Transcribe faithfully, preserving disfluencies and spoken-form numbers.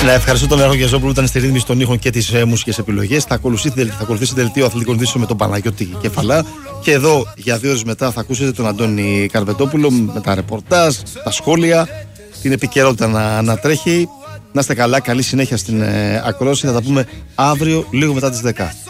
Να ευχαριστώ τον Νεαρό Γεζόπουλο που ήταν στη ρύθμιση των ήχων και τις ε, μουσικές επιλογές. Θα ακολουθήσει, θα ακολουθήσει δελτίο αθλητικών ειδήσεων με τον Παναγιώτη Κεφαλά. Και εδώ για δύο ώρες μετά θα ακούσετε τον Αντώνη Καρβετόπουλο με τα ρεπορτάζ, τα σχόλια, την επικαιρότητα να, να τρέχει. Να είστε καλά, καλή συνέχεια στην ε, ακρόαση. Θα τα πούμε αύριο λίγο μετά τις δέκα.